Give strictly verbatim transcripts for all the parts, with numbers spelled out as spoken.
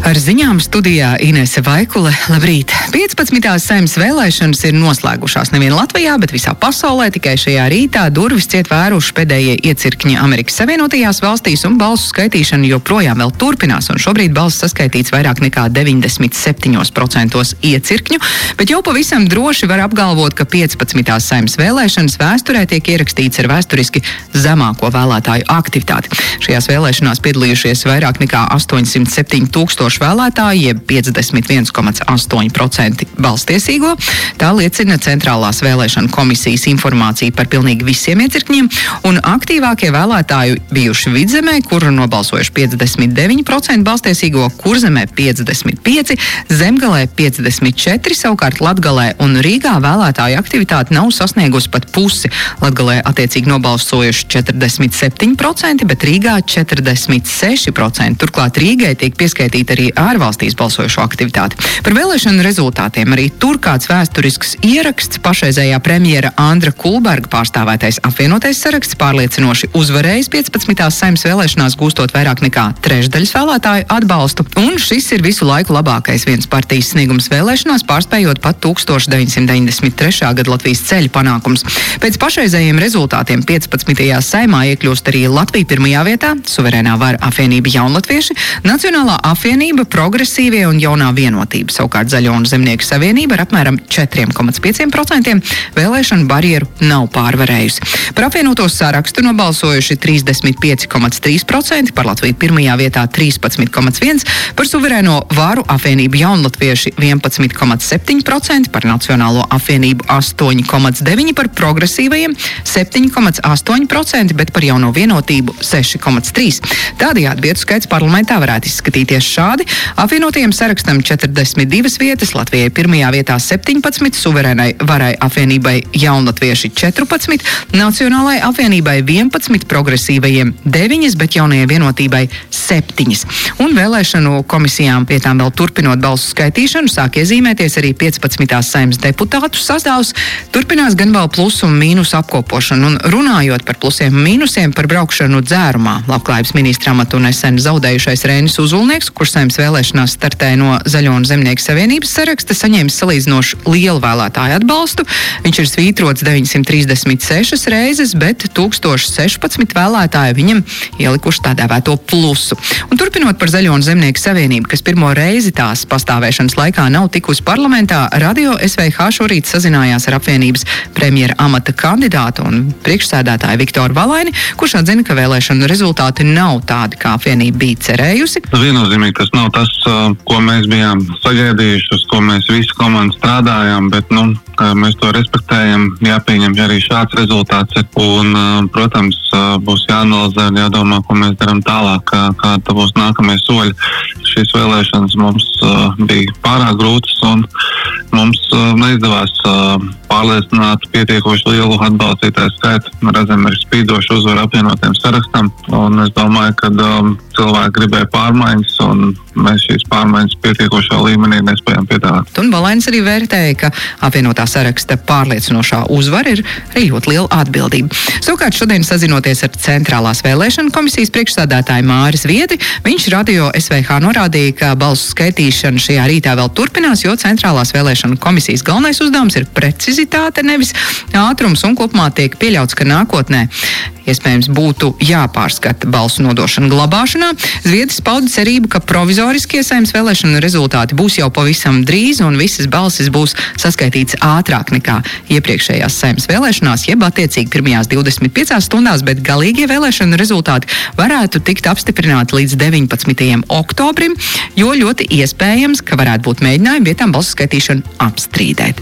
Ar ziņām studijā Inese Vaikule. Labrīt! piecpadsmitās Saeimas vēlēšanas ir noslēgušās nevien Latvijā, bet visā pasaulē. Tikai šajā rītā durvis ciet vēruši pēdējie iecirkņi Amerikas Savienotajās valstīs, un balsu skaitīšana joprojām vēl turpinās. Un šobrīd balss saskaitīts vairāk nekā deviņdesmit septiņi procenti iecirkņu, bet jau pavisam droši var apgalvot, ka piecpadsmitās Saeimas vēlēšanas vēsturē tiek ierakstīts ar vēsturiski zemāko vēlētāju aktivitāti. Šajās vēlēšanās piedalījušies vairāk nekā astoņsimt septiņi tūkstoši vēlētāji, jeb piecdesmit viens komats astoņi procenti balstiesīgo. Tā liecina Centrālās vēlēšanu komisijas informācija par pilnīgi visiem iecirkņiem, un aktīvākie vēlētāji bijuši Vidzemē, kur nobalsojuši piecdesmit deviņi procenti balstiesīgo, Kurzemē piecdesmit pieci, Zemgalē piecdesmit četri, savukārt Latgalē un Rīgā vēlētāju aktivitāte nav sasniegusi pat pusi. Latgalē attiecīgi nobalsojuši četrdesmit septiņi procenti, bet Rīgā četrdesmit seši procenti. Turklāt Rīgai tiek pieskaitīta arī ārvalstīs balsojušo aktivitāti. Par vēlēšanu rezultātiem arī tur kāds vēsturisks ieraksts. Pašreizējā premjera Andra Kulberga pārstāvētais apvienotais saraksts pārliecinoši uzvarējis piecpadsmitās Saeimas vēlēšanās, gūstot vairāk nekā trešdaļas vēlētāju atbalstu. Un šis ir visu laiku labākais viens partijas sniegums vēlēšanās, pārspējot pat tūkstoš deviņsimt deviņdesmit trešā gada Latvijas ceļa panākums. Pēc pašreizējiem rezultātiem piecpadsmitajā Saeimā iekļūst arī Latvija pirmajā vietā, Suverēnā vara apvienība Jaunatvieši, Nacionālā apvienība, Progresīvie un Jaunā vienotība. Savukārt Zaļo un Zemnieku savienība ar apmēram četri komats pieci procenti vēlēšanu barjeru nav pārvarējusi. Par apvienoto sarakstu nobalsojuši trīsdesmit pieci komats trīs procenti, par Latviju pirmajā vietā trīspadsmit komats viens procents, par Suverēno varu apvienību Jaunatvieši vienpadsmit komats septiņi procenti, par Nacionālo apvienību astoņi komats deviņi procenti, par Progresīvajiem septiņi komats astoņi procenti, bet par Jauno vienotību seši komats trīs procenti. Tādējādi vietu skaits parlamentā varētu izskatīties šādi. Apvienotajiem sarakstam četrdesmit divas vietas, Latvijai pirmajā vietā septiņpadsmit, Suverēnai varai apvienībai Jaunatvieši četrpadsmit, Nacionālajai apvienībai vienpadsmit, Progresīvajiem deviņas, bet Jaunajai vienotībai septiņas. Un vēlēšanu komisijām vietām vēl turpinot balsu skaitīšanu, sāk iezīmēties arī piecpadsmitās Saeimas deputātu sastāvs. Turpinās gan vēl plusu un mīnusu apkopošanu, un runājot par plusiem un mīnusiem, par braukšanu dzērumā. Labklājības ministra amatu nesen zaudējušais Reinis Uzulnieks, kurš Saeimas vēlēšanās startēja no Zaļo un Zemnieku savienības saraksta, saņēmis salīdzinoši lielu vēlētāju atbalstu. Viņš ir svītrots deviņsimt trīsdesmit sešas reizes, bet tūkstoš sešpadsmit vēlētāji viņam ielikuši tā dēvēto plusu. Un turpinot par Zaļo un Zemnieku savienību, kas pirmo reizi tās pastāvēšanas laikā nav tikusi parlamentā, Radio S V H šorīt sazinājās ar apvienības premjera amata kandidātu un priekšsēdētāju Viktoru Valaini, kurš atzina, ka vēlēšanu rezultāti nav tādi, kā apvienība bija cerējusi. Viennozīmīgi tas nav tas, ko mēs bijām sagaidījuši, uz ko mēs visi komandi strādājām, bet, nu, mēs to respektējam, jāpieņem arī šāds rezultāts. Un, protams, būs jāanalizē un jādomā, ko mēs darām tālāk, kā, kāda būs nākamie soļi. Šīs vēlēšanas mums bija pārāk grūtas un mums neizdevās pārliecināt pietiekoši lielu atbalstītāju skaitu. Redzam, ir spīdoši uzvaru apvienotiem sarakstam, un es domāju, ka um, cilvēki gribēja pārmaiņas, un mēs šīs pārmaiņas pietiekošā līmenī nespējam piedāvāt. Un Valainis arī vērtēja, ka apvienotā saraksta pārliecinošā uzvara ir arī ļoti liela atbildība. Savukārt šodien sazinoties ar Centrālās vēlēšanu komisijas priekšsēdētāju Māris Viedri, viņš Radio S V H norādīja, ka balsu skaitīšana šajā rītā vēl turpinās, jo Centrālās vēlēšanu komisijas galvenais uzdevums ir precizitāte, nevis ātrums, un kopumā tiek pieļauts, ka nākotnē iespējams būtu jāpārskata balsu nodošana glabāšanā. Zviedris pauda cerību, ka provizoriskie Saeimas vēlēšanu rezultāti būs jau pavisam drīz un visas balsis būs saskaitīts ātrāk nekā iepriekšējās Saeimas vēlēšanās, jeb attiecīgi pirmajās divdesmit piecās stundās, bet galīgie vēlēšanu rezultāti varētu tikt apstiprināti līdz deviņpadsmitajam oktobrim, jo ļoti iespējams, ka varētu būt mēģinājumi vietām balsu skaitīšanu apstrīdēt.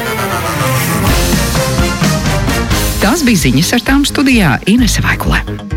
Tās bija ziņas, ar tām studijā Inese Vaikule.